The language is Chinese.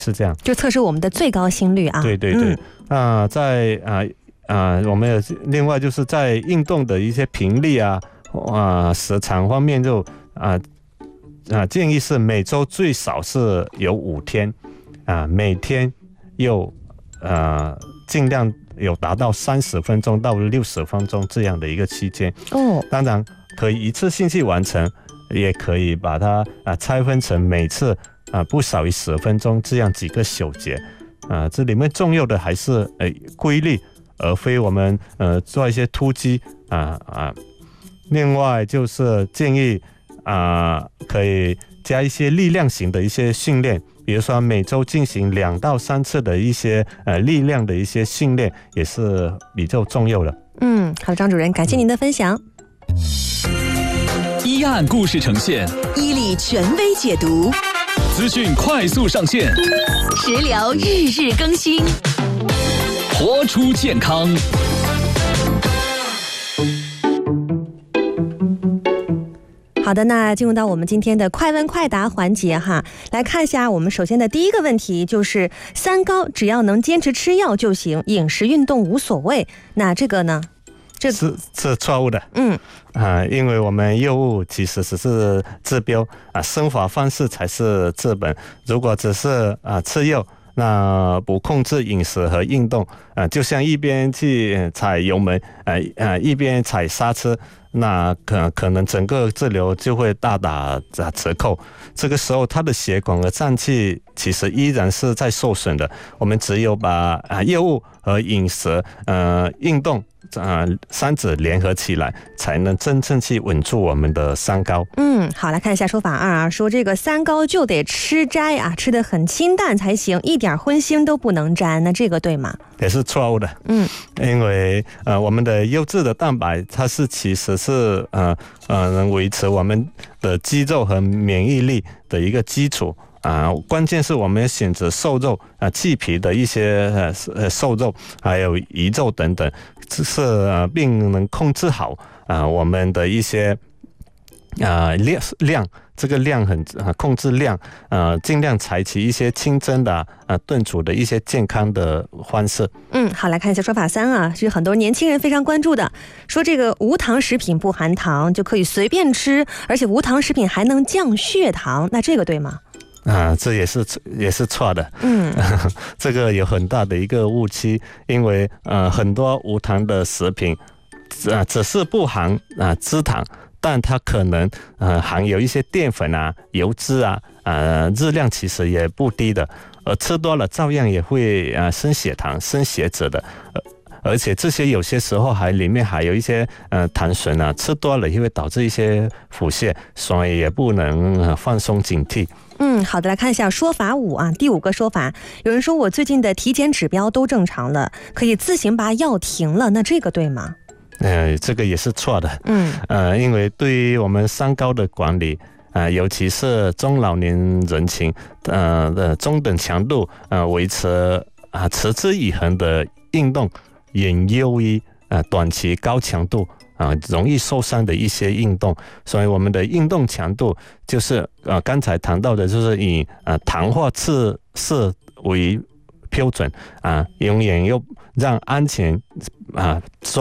是这样， 就测试我们的最高心率啊。 对对对，我们有另外就是在运动的一些频率时长方面建议是每周最少是有5天每天又尽量有达到30分钟到60分钟这样的一个期间。当然可以一次性去完成，也可以把它拆分成每次不少于10分钟这样几个小节这里面重要的还是规律，而非我们做一些突击另外就是建议可以加一些力量型的一些训练，比如说每周进行2到3次的一些力量的一些训练，也是比较重要的。 好，张主任，感谢您的分享。 一案故事呈现， 伊利权威解读， 资讯快速上线， 食疗日日更新， 活出健康。 好的，那进入到我们今天的快问快答环节哈，来看一下我们首先的第一个问题，就是三高只要能坚持吃药就行，饮食运动无所谓，那这个呢？ 是错误的。因为我们药物其实只是治标生活方式才是治本。如果只是吃药，那不控制饮食和运动就像一边去踩油门一边踩刹车，那可能整个治疗就会大打折扣。这个时候他的血管和脏器其实依然是在受损的。我们只有把药物和饮食运动三者联合起来，才能真正去稳住我们的三高。 好，来看一下说法2说这个三高就得吃斋吃得很清淡才行，一点荤腥都不能沾，那这个对吗？ 也是错误的。因为我们的优质的蛋白，它其实是能维持我们的肌肉和免疫力的一个基础。关键是我们选择瘦肉去皮的一些瘦肉，还有鱼肉等等，并能控制好我们的一些量，这个量控制量尽量采取一些清蒸的炖煮的一些健康的方式。 好，来看一下说法3是很多年轻人非常关注的，说这个无糖食品不含糖就可以随便吃，而且无糖食品还能降血糖，那这个对吗？ 这也是错的。这个有很大的一个误区，因为很多无糖的食品只是不含脂糖，但它可能含有一些淀粉油脂热量其实也不低的，而吃多了照样也会升血糖升血脂的。而且这些有些时候里面还有一些糖醇吃多了也会导致一些腹泻，所以也不能放松警惕。 好的，来看一下说法5第5个说法，有人说我最近的体检指标都正常了，可以自行把药停了，那这个对吗？ 这个也是错的。因为对于我们三高的管理尤其是中老年人群的中等强度维持持之以恒的运动，远优于短期高强度容易受伤的一些运动。所以我们的运动强度就是刚才谈到的，就是以糖化次数为标准永远要让安全